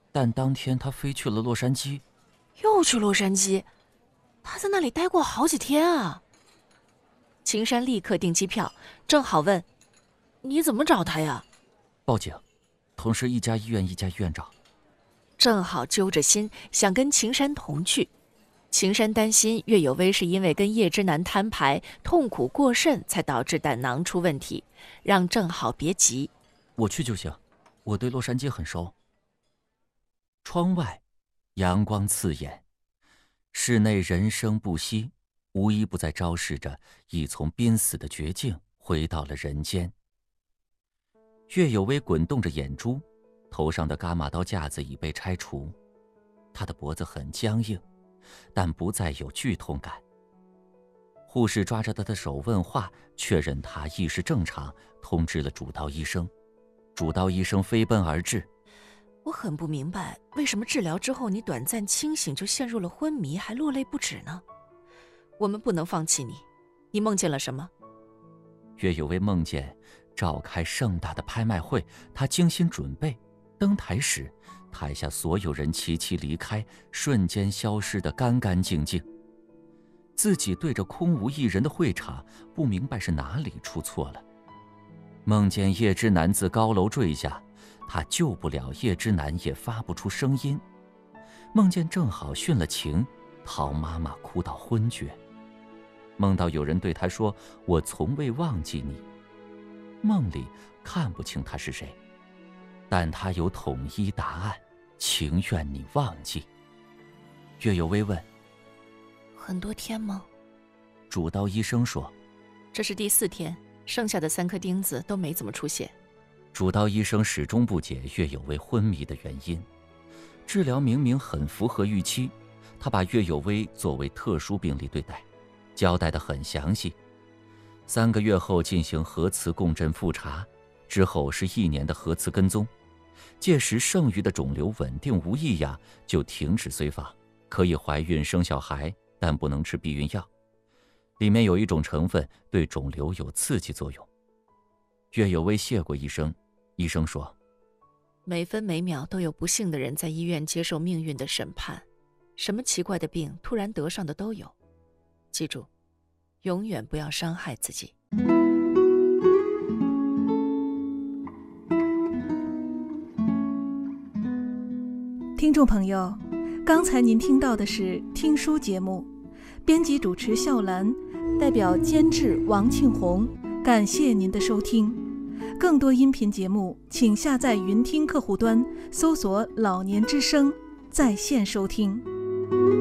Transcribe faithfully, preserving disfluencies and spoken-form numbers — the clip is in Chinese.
但当天他飞去了洛杉矶。 又去洛杉矶？他在那里待过好几天啊。秦山立刻订机票，正好问：你怎么找他呀？ 报警，同时一家医院一家医院找。 正好揪着心想跟秦山同去。秦山担心岳有薇是因为跟叶之南摊牌痛苦过甚才导致胆囊出问题，让正好别急。 我去就行，我对洛杉矶很熟。窗外阳光刺眼，室内人声不息，无一不在昭示着已从濒死的绝境回到了人间。岳有薇滚动着眼珠，头上的伽马刀架子已被拆除，他的脖子很僵硬，但不再有剧痛感。护士抓着他的手问话，确认他意识正常，通知了主刀医生。主刀医生飞奔而至。 我很不明白，为什么治疗之后你短暂清醒就陷入了昏迷，还落泪不止呢？我们不能放弃你。你梦见了什么？ 岳有薇梦见召开盛大的拍卖会，他精心准备，登台时台下所有人齐齐离开，瞬间消失得干干净净。自己对着空无一人的会场，不明白是哪里出错了。梦见叶之南自高楼坠下，他救不了叶之南，也发不出声音。梦见正好殉了情，陶妈妈哭到昏厥。梦到有人对他说：我从未忘记你。梦里看不清他是谁，但他有统一答案，情愿你忘记。岳有薇问： 很多天吗？ 主刀医生说： 这是第四天，剩下的三颗钉子都没怎么出血。 主刀医生始终不解岳有薇昏迷的原因。治疗明明很符合预期，他把岳有薇作为特殊病例对待，交代得很详细。三个月后进行核磁共振复查，之后是一年的核磁跟踪。届时剩余的肿瘤稳定无异样，就停止随访，可以怀孕生小孩，但不能吃避孕药。里面有一种成分对肿瘤有刺激作用。岳有薇谢过医生，医生说： 每分每秒都有不幸的人在医院接受命运的审判，什么奇怪的病突然得上的都有。记住，永远不要伤害自己。 听众朋友，刚才您听到的是听书节目，编辑主持笑兰，代表监制王庆红，感谢您的收听。更多音频节目，请下载云听客户端，搜索"老年之声"在线收听。